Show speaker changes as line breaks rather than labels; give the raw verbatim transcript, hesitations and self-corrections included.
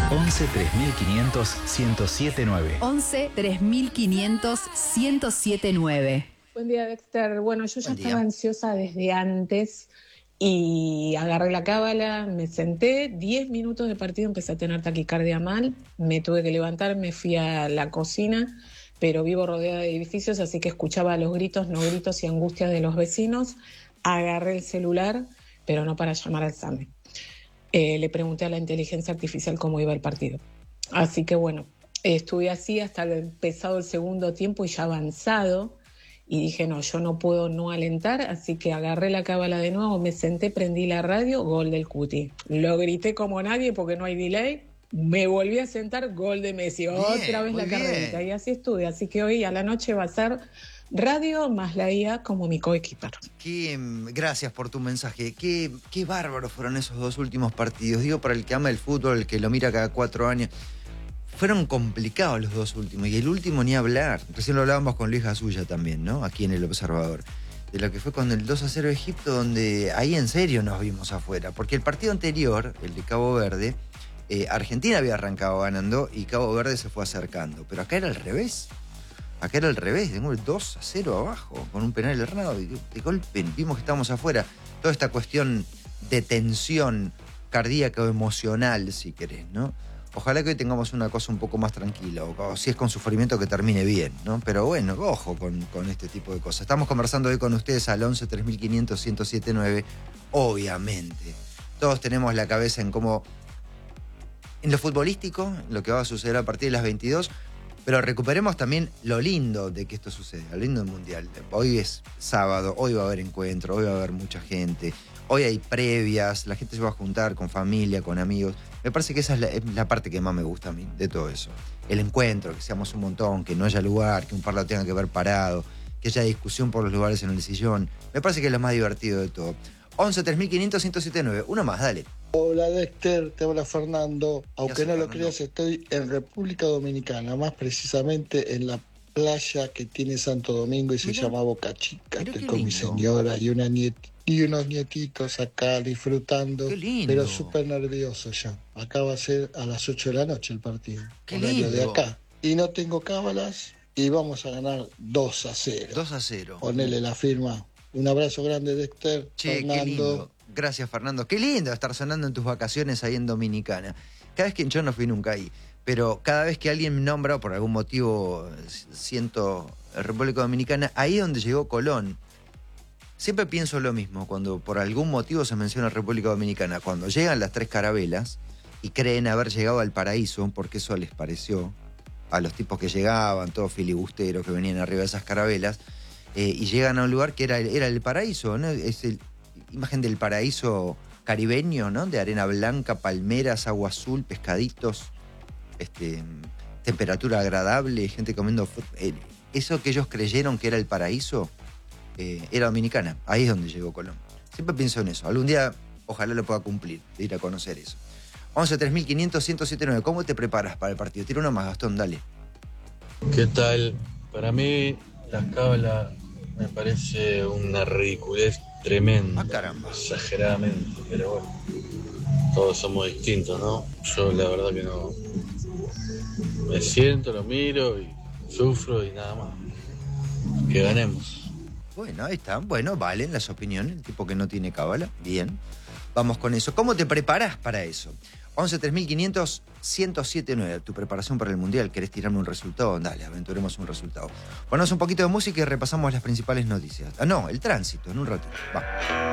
once tres mil quinientos ciento siete nueve.
once tres mil quinientos ciento siete nueve.
Buen día, Dexter. Bueno, yo ya
Buen día.
estaba ansiosa desde antes y agarré la cábala, me senté, diez minutos de partido empecé a tener taquicardia mal, me tuve que levantar, me fui a la cocina, pero vivo rodeada de edificios, así que escuchaba los gritos, no gritos y angustias de los vecinos. Agarré el celular, pero no para llamar al SAME. Eh, le pregunté a la inteligencia artificial cómo iba el partido. Así que bueno, estuve así hasta el empezado el segundo tiempo y ya avanzado. Y dije, no, yo no puedo no alentar, así que agarré la cábala de nuevo, me senté, prendí la radio, gol del Cuti. Lo grité como nadie porque no hay delay. Me volví a sentar, gol de Messi.
Bien,
Otra vez
muy
la carrerita.
bien.
Y así estuve. Así que hoy a la noche va a ser radio más la I A como mi coequiper.
Qué, gracias por tu mensaje. Qué, qué bárbaros fueron esos dos últimos partidos. Digo, para el que ama el fútbol, el que lo mira cada cuatro años. Fueron complicados los dos últimos. Y el último ni hablar. Recién lo hablábamos con Luis Gasulla también, ¿no? Aquí en El Observador. De lo que fue con el dos a cero de Egipto, donde ahí en serio nos vimos afuera. Porque el partido anterior, el de Cabo Verde, eh, Argentina había arrancado ganando y Cabo Verde se fue acercando. Pero acá era al revés. Acá era al revés. Tengo el dos a cero abajo, con un penal errado. Y de golpe vimos que estábamos afuera. Toda esta cuestión de tensión cardíaca o emocional, si querés, ¿no? Ojalá que hoy tengamos una cosa un poco más tranquila, o, o si es con sufrimiento que termine bien, ¿no? Pero bueno, ojo con, con este tipo de cosas. Estamos conversando hoy con ustedes al once tres mil quinientos ciento siete nueve, obviamente. Todos tenemos la cabeza en cómo, en lo futbolístico, en lo que va a suceder a partir de las veintidós, pero recuperemos también lo lindo de que esto sucede, lo lindo del Mundial. Hoy es sábado, hoy va a haber encuentro, hoy va a haber mucha gente, hoy hay previas, la gente se va a juntar con familia, con amigos. Me parece que esa es la, es la parte que más me gusta a mí de todo eso. El encuentro, que seamos un montón, que no haya lugar, que un par lo tenga que ver parado, que haya discusión por los lugares en el sillón. Me parece que es lo más divertido de todo. once tres mil quinientos ciento siete nueve. Uno más, dale.
Hola Dexter, te habla Fernando. Aunque
hace,
no lo
Fernando?
creas, estoy en República Dominicana, más precisamente en la playa que tiene Santo Domingo y se
Mirá.
llama Boca Chica.
Mirá
Estoy
qué
con mi
lindo.
señora y, una niet y unos nietitos acá disfrutando.
Qué lindo.
Pero súper nervioso ya. Acá va a ser a las ocho de la noche el partido.
Qué
horario de
lindo.
acá. Y no tengo cábalas y vamos a ganar dos a cero.
dos a cero.
Ponele la firma. Un abrazo grande, Dexter.
Che,
Fernando.
qué lindo. Gracias, Fernando. Qué lindo estar sonando en tus vacaciones ahí en Dominicana. Cada vez que yo no fui nunca ahí, pero cada vez que alguien me nombra, o por algún motivo siento República Dominicana, ahí es donde llegó Colón. Siempre pienso lo mismo, cuando por algún motivo se menciona República Dominicana. Cuando llegan las tres carabelas y creen haber llegado al paraíso, porque eso les pareció a los tipos que llegaban, todos filibusteros que venían arriba de esas carabelas, eh, y llegan a un lugar que era, era el paraíso, ¿no? Es el imagen del paraíso caribeño, ¿no? De arena blanca, palmeras, agua azul, pescaditos, este, temperatura agradable, gente comiendo. Eh, eso que ellos creyeron que era el paraíso, eh, era Dominicana. Ahí es donde llegó Colón. Siempre pienso en eso. Algún día, ojalá lo pueda cumplir, de ir a conocer eso. once tres mil quinientos ciento siete nueve. ¿Cómo te preparas para el partido? Tira uno más, Gastón, dale.
¿Qué tal? Para mí, la cábala me parece una ridiculez tremenda.
Ah, caramba.
Exageradamente, pero bueno. Todos somos distintos, ¿no? Yo la verdad que no. Me siento, lo miro y sufro y nada más. Que ganemos.
Bueno, ahí está. Bueno, valen las opiniones. El tipo que no tiene cábala. Bien. Vamos con eso. ¿Cómo te preparás para eso? once tres mil quinientos ciento siete nueve. Tu preparación para el Mundial. ¿Querés tirarme un resultado? Dale, aventuremos un resultado. Ponemos un poquito de música y repasamos las principales noticias. Ah, no, el tránsito, en un ratito. Va.